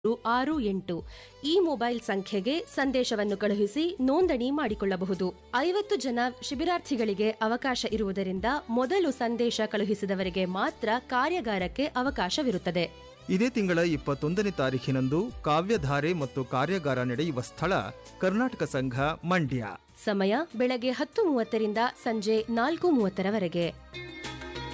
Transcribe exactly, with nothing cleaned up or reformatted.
ಆರು ಎಂಟು ಈ ಮೊಬೈಲ್ ಸಂಖ್ಯೆಗೆ ಸಂದೇಶವನ್ನು ಕಳುಹಿಸಿ ನೋಂದಣಿ ಮಾಡಿಕೊಳ್ಳಬಹುದು. ಐವತ್ತು ಜನ ಶಿಬಿರಾರ್ಥಿಗಳಿಗೆ ಅವಕಾಶ ಇರುವುದರಿಂದ ಮೊದಲು ಸಂದೇಶ ಕಳುಹಿಸಿದವರಿಗೆ ಮಾತ್ರ ಕಾರ್ಯಾಗಾರಕ್ಕೆ ಅವಕಾಶವಿರುತ್ತದೆ. ಇದೇ ತಿಂಗಳ ಇಪ್ಪತ್ತೊಂದನೇ ತಾರೀಖಿನಂದು ಕಾವ್ಯಧಾರೆ ಮತ್ತು ಕಾರ್ಯಾಗಾರ ನಡೆಯುವ ಸ್ಥಳ ಕರ್ನಾಟಕ ಸಂಘ ಮಂಡ್ಯ. ಸಮಯ ಬೆಳಗ್ಗೆ ಹತ್ತು ಮೂವತ್ತರಿಂದ ಸಂಜೆ ನಾಲ್ಕು ಮೂವತ್ತರವರೆಗೆ.